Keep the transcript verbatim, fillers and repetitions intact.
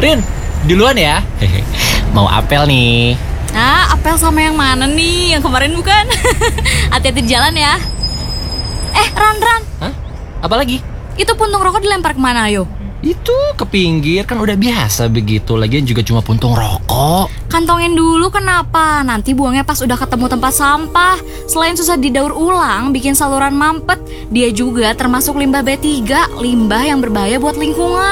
Rin, duluan ya. Mau apel nih. Nah, apel sama yang mana nih? Yang kemarin bukan? Hati-hati di jalan ya. Eh, Ran, Ran. Hah? Apa lagi? Itu puntung rokok dilempar kemana, ayo? Itu ke pinggir, kan udah biasa begitu. Lagian juga cuma puntung rokok. Kantongin dulu, kenapa? Nanti buangnya pas udah ketemu tempat sampah. Selain susah didaur ulang, bikin saluran mampet, dia juga termasuk limbah B tiga, limbah yang berbahaya buat lingkungan.